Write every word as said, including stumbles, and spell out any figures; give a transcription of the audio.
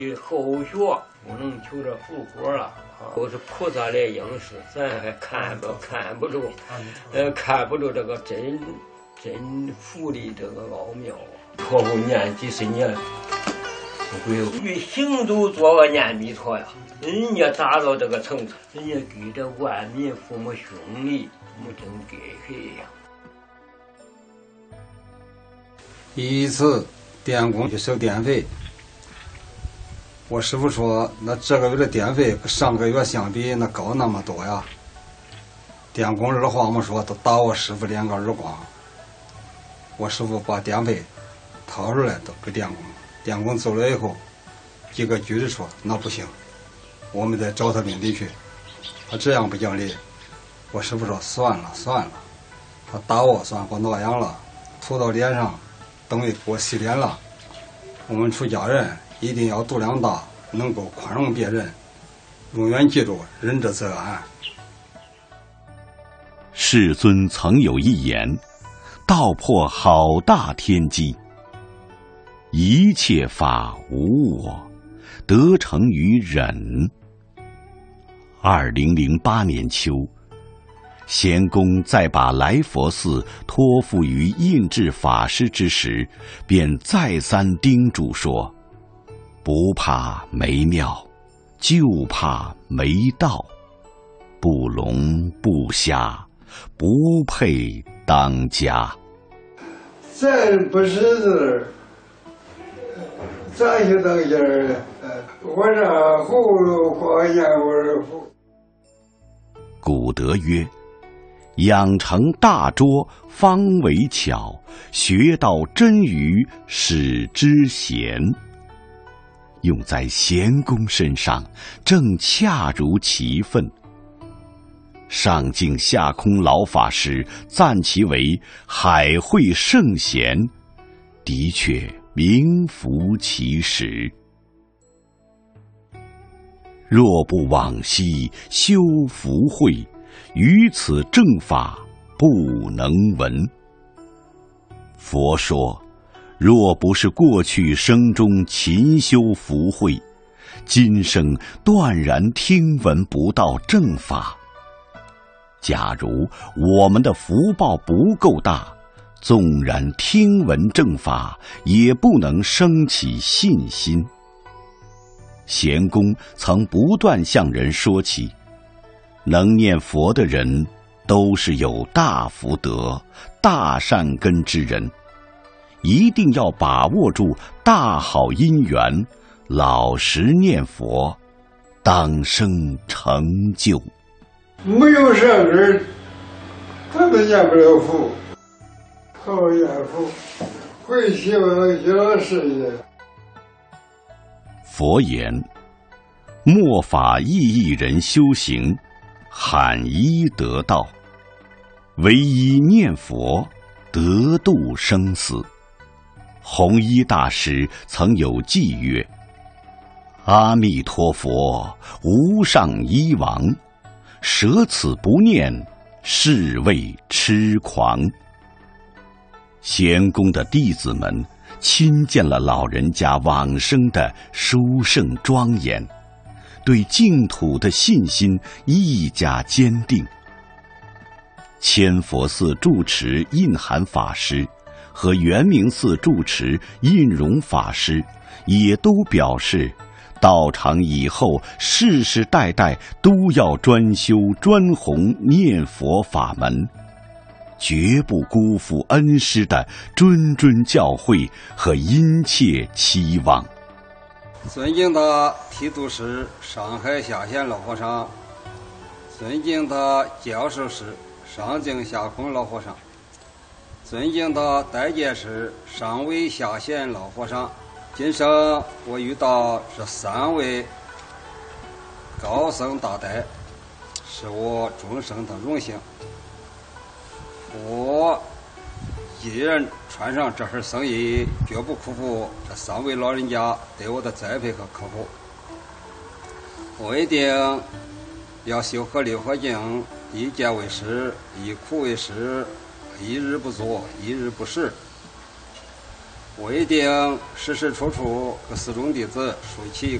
后学不能求着富国了啊，都是菩萨来应试，咱还看不看不着，呃，看不着这个真真福的这个奥妙啊！托付念几十年，不会与行走做个念弥陀呀，人家达到这个程度，人家给这万民父母兄弟，我真给谁呀？ 一次电工去收电费。我师傅说，那这个月的电费跟上个月相比，那高那么多呀。电工二话没说，都打我师傅两个耳光。我师傅把电费掏出来都给电工，电工走了以后，几个局子说那不行，我们得找他领地去。他这样不讲理。我师傅说算了算了，他打我算给我挠痒了，涂到脸上，等于给我洗脸了。我们出家人一定要度量大，能够宽容别人，永远记住仁者则安。 世尊曾有一言，道破好大天机，一切法无我，得成于忍。二零零八年秋，贤公在把来佛寺托付于印智法师之时，便再三叮嘱说，不怕没庙，就怕没道，不聋不瞎，不配当家。 咱不识字，咋就当家了？我这葫芦花烟味福。 古德曰：养成大拙，方为巧；学到真语，使之贤。用在贤公身上，正恰如其分。上净下空老法师赞其为海会圣贤，的确名副其实。若不往昔修福慧，于此正法不能闻。佛说，若不是过去生中勤修福慧，今生断然听闻不到正法。假如我们的福报不够大，纵然听闻正法，也不能生起信心。贤公曾不断向人说起，能念佛的人都是有大福德、大善根之人，一定要把握住大好因缘，老实念佛，当生成就。 没有善根，他都念不了佛。好念佛，会希望小事业。 佛言：末法意义人修行，罕一得道，唯一念佛，得度生死。弘一大师曾有偈曰：阿弥陀佛，无上医王，舍此不念，是谓痴狂。贤公的弟子们亲见了老人家往生的殊胜庄严，对净土的信心愈加坚定。千佛寺住持印涵法师和圆明寺住持印容法师也都表示，道场以后世世代代都要专修专弘念佛法门，绝不辜负恩师的谆谆教诲和殷切期望。 尊敬的提督师上海下县老和尚，尊敬的教授师上净下空老和尚，尊敬的代监师上位下县老和尚，今生我遇到这三位高僧大德，是我终生的荣幸。我一人穿上这份僧衣，绝不辜负这三位老人家对我的栽培和呵护。我一定要修合六合敬，一戒为师，一苦为师，一日不作，一日不食。 我一定时时处处和寺中弟子竖起